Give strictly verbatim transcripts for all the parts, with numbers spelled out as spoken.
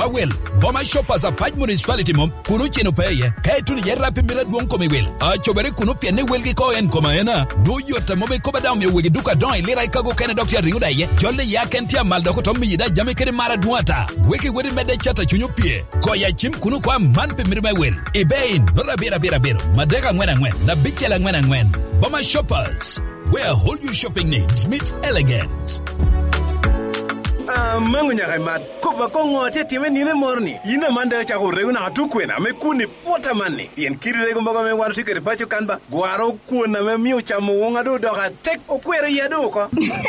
Wawel, Boma Shoppers a Paj Municipality mom, Kunu Chino Paye, Kaituni Yerapi Mira Duon Comewell, Achobere Kunu Piane Wilgi Ko and Comaena, do you Tamobe Cobadam, you will do a doin, Lira Kago Canada Doctor Ringuda, Jolly Yakentia Maldokotomi, that Jamaican Maraduata, Wiki with the Mede Chata Chunupie, Koya Chim Kunukwa, Manpi Mirmawell, Ebain, Nora Bira Bira Bira, Madega when and when, Nabichela when and when, Boma Shoppers, where all your shopping needs meet elegance. Ah, mangu nyaka mat. Kuba kongo te time ni ne morni. Ina manda cha ko reuna atukwena me kuni pota manni. Yen kiri rego mbaga me waru tikere pacho kanba. Gwaro kuna me miu cha muunga do doka tek okwere ya do ko.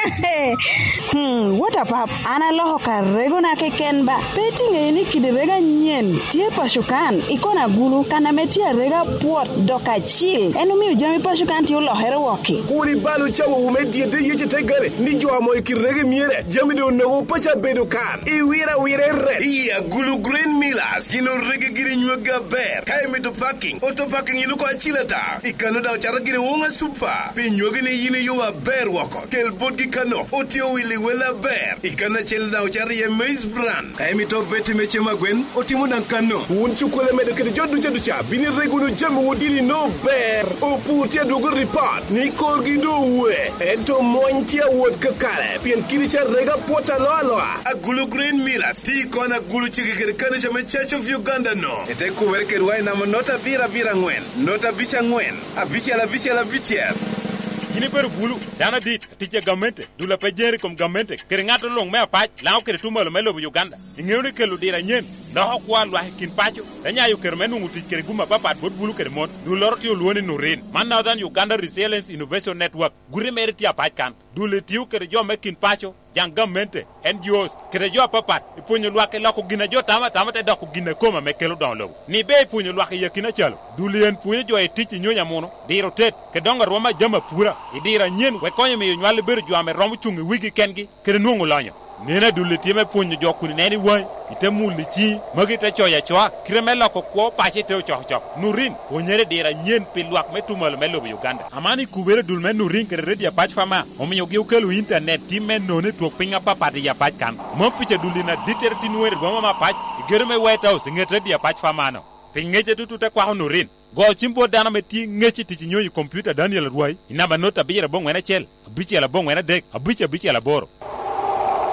Hmm, what up? Ana loho ka rego na ke kenba. Peti ngeni kidirega nyen. Tie pashukan ikona gulu kana metia rega pot doka chill. Enu miu jami pashukan ti ulo here woki. Kuri balu chawo umedie de yeche tegare. Ni jo amo ikirege miere. Jami do no pacha bedukan. Iwira wire red. Iya gulu green millers. Gino rege giri nyuga bear. Kai meto packing. Auto packing iluko achilata. Ikano da uchara giri wonga super. Pi nyuga ni yini yuwa bear wako. Kel bodgi kano. Otio wili wela bear. Ikana chela da uchara ye maize brand. Kai meto beti meche magwen. Otimu na kano. Unchukule medo kede jodu jodu cha. Bini regu no jamu udili no bear. Oputia dogo report. Nikol gido uwe. Ento mointia wot kakale. Pien kiricha rega pota loa loa. A gulu green millers. Ti kona gulu chiki kede kane shame Church of Uganda no. Ete kuwereke ruwai nama nota bira bira ngwen. Nota bicha ngwen. A bicha la bicha la bicha. Ini per bulu dana dit tiche gamente dula pejeri kom gamente kere ngato long me apach lao kere tumalo melo bu Uganda ingewne kelu dira nyen no kwa lwa kin pacho danya yu kere menu nguti kere guma papat bot bulu kere mon du lorti luone no ren man now than Uganda Resilience Innovation Network gure meriti apach kan dule tiu kere jo mekin pacho jang gamente N G Os kere jo papat ipunyo lwa ke lako gina jo tama tama te dako gina koma mekelo don lo ni be ipunyo lwa ke yakina chalo dule en punyo jo e tichi nyonya mono diro tet ke donga roma jama pura idira nyen we konye mi nywale beru jo ame romu chungi wigi kengi kere nuongo lanyo nena dule tieme punyo jo kuni neni wai ite muli chi magi te choya choa kremela ko ko pache te choch choch nurin ponyere dira nyen pilwak metumal melo Uganda amani kubere dulme nurin kere redia pach fama omiyo gi ukelu internet timen none to pinga papa ya pach kan mo piche dulina diterti nuere goma ma pach germe white house ngete dia pach fama no pingeje tutute kwa nurin go chimbo dana meti ngechi tichi nyoyi computer Daniel Ruai inaba nota bira bongwena chel abiche la bongwena dek abiche abiche la boro